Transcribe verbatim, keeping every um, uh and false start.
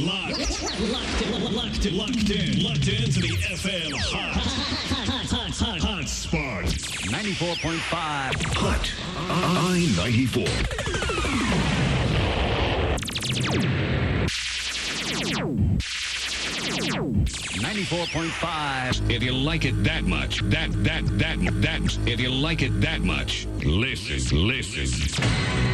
Locked, locked, in, locked, in, locked in, locked into the F M hot, hot, hot, hot, hot spot. ninety-four point five. Hot I ninety-four. ninety-four point five. If you like it that much, that, that, that, that, if you like it that much, listen, listen.